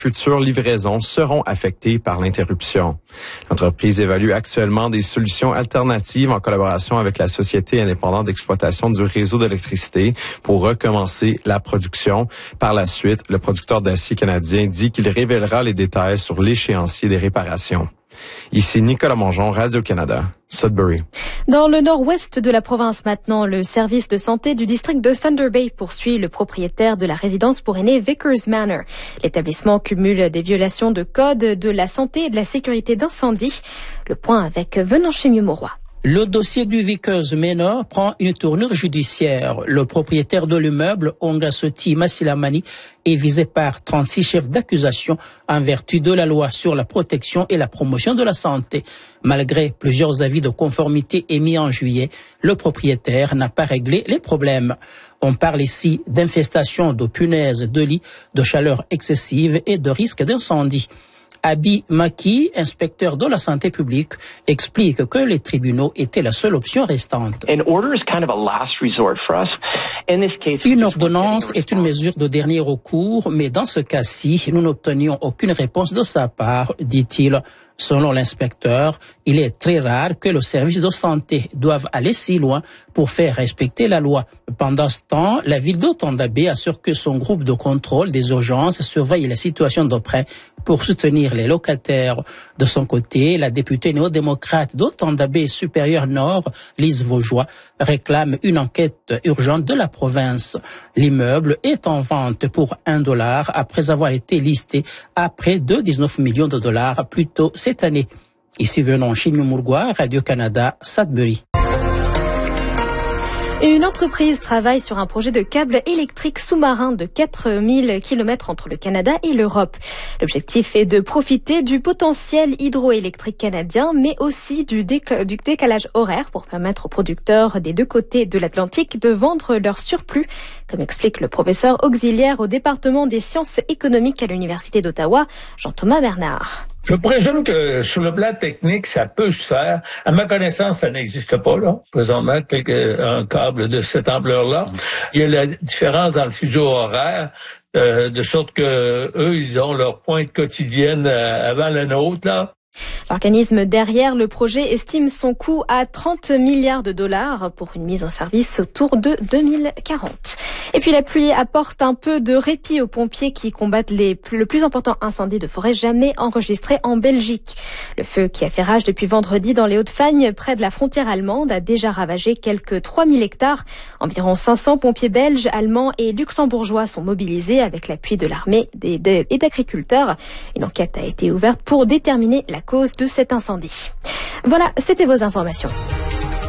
futures livraisons seront affectées par l'interruption. L'entreprise évalue actuellement des solutions alternatives en collaboration avec la Société indépendante d'exploitation du réseau d'électricité pour recommencer la production. Par la suite, le producteur d'acier canadien dit qu'il révélera les détails sur l'échéancier des réparations. Ici Nicolas Mongeon, Radio-Canada, Sudbury. Dans le nord-ouest de la province maintenant, le service de santé du district de Thunder Bay poursuit le propriétaire de la résidence pour aînés Vickers Manor. L'établissement cumule des violations de code de la santé et de la sécurité d'incendie. Le point avec Venant Chémieux-Mauroy. Le dossier du Vickers Manor prend une tournure judiciaire. Le propriétaire de l'immeuble, Ongasoti Masilamani, est visé par 36 chefs d'accusation en vertu de la loi sur la protection et la promotion de la santé. Malgré plusieurs avis de conformité émis en juillet, le propriétaire n'a pas réglé les problèmes. On parle ici d'infestation de punaises de lit, de chaleur excessive et de risque d'incendie. Abi Maki, inspecteur de la santé publique, explique que les tribunaux étaient la seule option restante. Une ordonnance est une mesure de dernier recours, mais dans ce cas-ci, nous n'obtenions aucune réponse de sa part, dit-il. Selon l'inspecteur, il est très rare que le service de santé doive aller si loin pour faire respecter la loi. Pendant ce temps, la ville de Thunder Bay assure que son groupe de contrôle des urgences surveille la situation de près pour soutenir les locataires. De son côté, la députée néo-démocrate de Thunder Bay Supérieur Nord, Lise Vaugeois, réclame une enquête urgente de la province. L'immeuble est en vente pour $1 après avoir été listé à près de 19 millions de dollars plus tôt cette année. Ici Venant Chémieux-Mauroy, Radio-Canada, Sudbury. Une entreprise travaille sur un projet de câble électrique sous-marin de 4000 km entre le Canada et l'Europe. L'objectif est de profiter du potentiel hydroélectrique canadien, mais aussi du décalage horaire pour permettre aux producteurs des deux côtés de l'Atlantique de vendre leur surplus, comme explique le professeur auxiliaire au département des sciences économiques à l'Université d'Ottawa, Jean-Thomas Bernard. Je présume que sur le plan technique, ça peut se faire. À ma connaissance, ça n'existe pas, là, présentement, un câble de cette ampleur-là. Il y a la différence dans le fuseau horaire, de sorte que eux, ils ont leur pointe quotidienne avant la nôtre, là. L'organisme derrière le projet estime son coût à 30 milliards de dollars pour une mise en service autour de 2040. Et puis la pluie apporte un peu de répit aux pompiers qui combattent le plus important incendie de forêt jamais enregistré en Belgique. Le feu qui a fait rage depuis vendredi dans les Hauts-de-Fagne, près de la frontière allemande, a déjà ravagé quelques 3000 hectares. Environ 500 pompiers belges, allemands et luxembourgeois sont mobilisés avec l'appui de l'armée et d'agriculteurs. Une enquête a été ouverte pour déterminer la cause de cet incendie. Voilà, c'était vos informations.